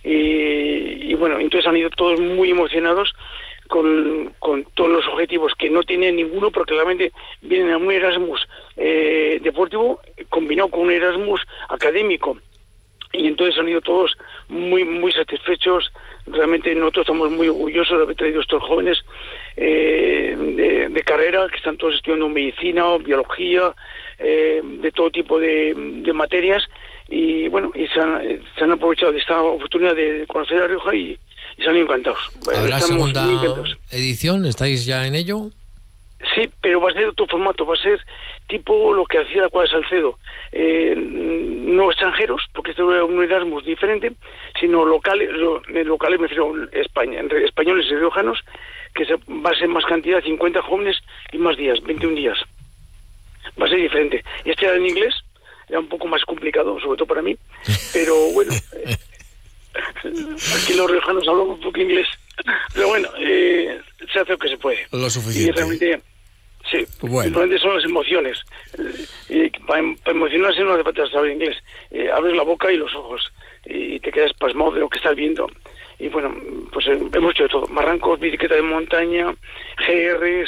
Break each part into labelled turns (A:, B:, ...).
A: y bueno, entonces han ido todos muy emocionados con todos los objetivos que no tienen ninguno, porque realmente vienen a un Erasmus deportivo combinado con un Erasmus académico, y entonces han ido todos muy satisfechos. Realmente nosotros estamos muy orgullosos de haber traído a estos jóvenes de carrera, que están todos estudiando medicina, biología, de todo tipo de materias, y bueno, y se han aprovechado de esta oportunidad de conocer a Rioja y se han ido encantados.
B: ¿Habrá segunda edición? ¿Estáis ya en ello?
A: Sí, pero va a ser otro formato, va a ser tipo lo que hacía la Cuadra Salcedo, no extranjeros, porque esto es un Erasmus diferente, sino locales me refiero a España, entre españoles y riojanos, que va a ser más cantidad, 50 jóvenes y más días, 21 días. Va a ser diferente. Y este era en inglés, era un poco más complicado, sobre todo para mí, pero bueno, aquí los riojanos hablan un poco inglés, pero bueno, se hace lo que se puede.
B: Lo suficiente.
A: Y realmente, sí,
B: bueno.
A: Importante son las emociones. Para emocionarse no hace falta saber inglés. Abres la boca y los ojos y te quedas pasmado de lo que estás viendo. Y bueno, pues hemos hecho de todo. Barrancos, bicicleta de montaña, GRs,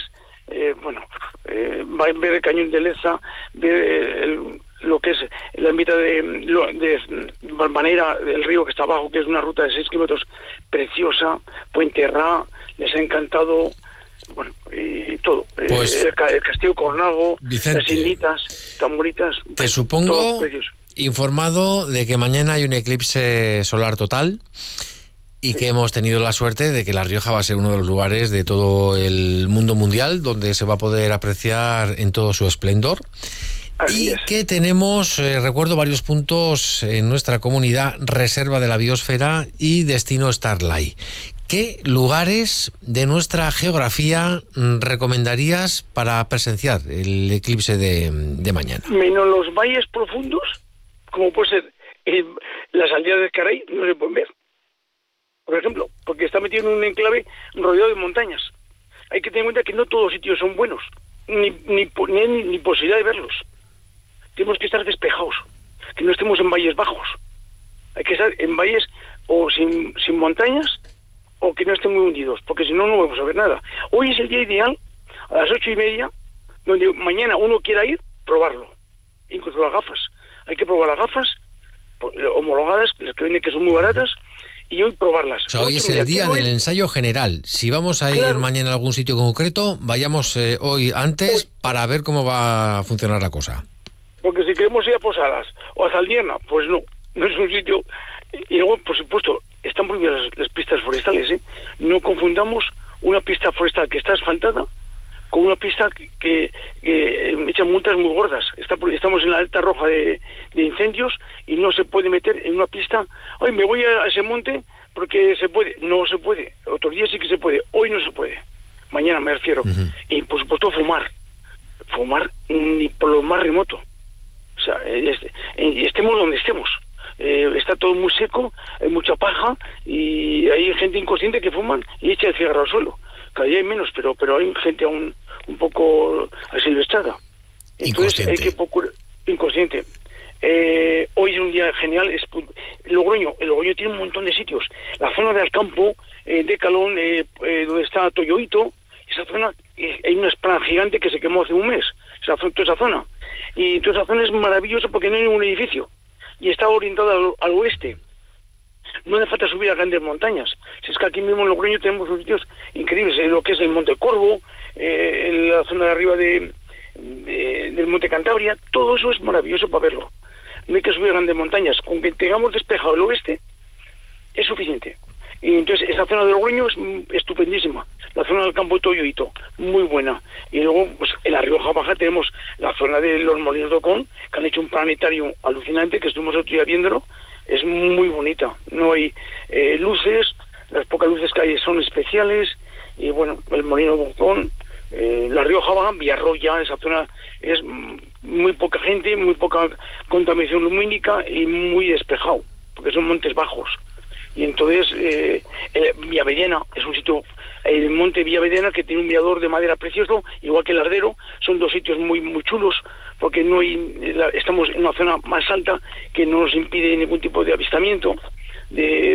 A: ver el cañón de Leza, ver lo que es la mitad de Valvanera, el río que está abajo, que es una ruta de 6 kilómetros preciosa, Puente Ra, les ha encantado. Bueno, y todo.
B: Pues,
A: el Castillo Cornago,
B: Vicente,
A: las islitas tan bonitas.
B: Te supongo informado de que mañana hay un eclipse solar total y que hemos tenido la suerte de que La Rioja va a ser uno de los lugares de todo el mundo mundial donde se va a poder apreciar en todo su esplendor.
A: Así
B: y
A: es.
B: Que tenemos, recuerdo, varios puntos en nuestra comunidad, reserva de la biosfera y destino Starlight. ¿Qué lugares de nuestra geografía recomendarías para presenciar el eclipse de mañana?
A: Menos los valles profundos, como puede ser las aldeas de Caray, no se pueden ver. Por ejemplo, porque está metido en un enclave rodeado de montañas. Hay que tener en cuenta que no todos los sitios son buenos, ni posibilidad de verlos. Tenemos que estar despejados, que no estemos en valles bajos. Hay que estar en valles o sin montañas, o que no estén muy hundidos, porque si no, no vamos a ver nada. Hoy es el día ideal, a las 8:30, donde mañana uno quiera ir, probarlo. Incluso las gafas. Hay que probar las gafas homologadas, las que venden que son muy baratas, y hoy probarlas.
B: O sea, hoy es el día del ensayo general. Si vamos a ir mañana a algún sitio concreto, vayamos hoy antes para ver cómo va a funcionar la cosa.
A: Porque si queremos ir a Posadas o a Zaldierna, pues no es un sitio. Y luego, por supuesto, están prohibidas las pistas forestales, ¿eh? No confundamos una pista forestal que está asfaltada con una pista que echa multas muy gordas. Estamos en la alta roja de incendios y no se puede meter en una pista. Hoy me voy a ese monte porque se puede. No se puede. Otros días sí que se puede. Hoy no se puede. Mañana me refiero. Uh-huh. Y por supuesto fumar ni por lo más remoto. O sea, estemos donde estemos. Está todo muy seco, hay mucha paja y hay gente inconsciente que fuman y echa el cigarro al suelo. Cada día hay menos, pero hay gente aún un poco asilvestrada. Entonces hay que inconsciente. Hoy es un día genial. El Logroño tiene un montón de sitios. La zona de Alcampo, de Calón, donde está Toyoito, esa zona, hay una esplanada gigante que se quemó hace un mes. Toda esa zona. Y toda esa zona es maravillosa porque no hay ningún edificio. Y está orientada al oeste. No hace falta subir a grandes montañas. Si es que aquí mismo en Logroño tenemos unos sitios increíbles, lo que es el Monte Corvo, en la zona de arriba del Monte Cantabria, todo eso es maravilloso para verlo. No hay que subir a grandes montañas. Con que tengamos despejado el oeste, es suficiente. Y entonces esa zona de Logroño es estupendísima. La zona del Campo de Toyoito, muy buena. Y luego, pues en la Rioja Baja tenemos la zona de los Molinos de Ocón, que han hecho un planetario alucinante, que estuvimos otro día viéndolo. Es muy bonita. No hay luces, las pocas luces que hay son especiales. Y bueno, el Molino de Ocón, la Rioja Baja, Villarroya, esa zona es muy poca gente, muy poca contaminación lumínica y muy despejado, porque son montes bajos. Y entonces Villavellena es un sitio, el monte Villavellena, que tiene un mirador de madera precioso, igual que el Ardero. Son dos sitios muy chulos, porque estamos en una zona más alta que no nos impide ningún tipo de avistamiento de